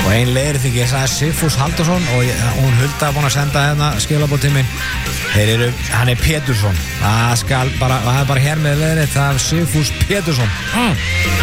Og ein leiðrétting, ég sagði Sigfús Halldórsson og hún Hulda búin að senda hérna skilabóð til minn. Hann Pétursson. Það er bara hér með leiðrétt, það Sigfús Pétursson.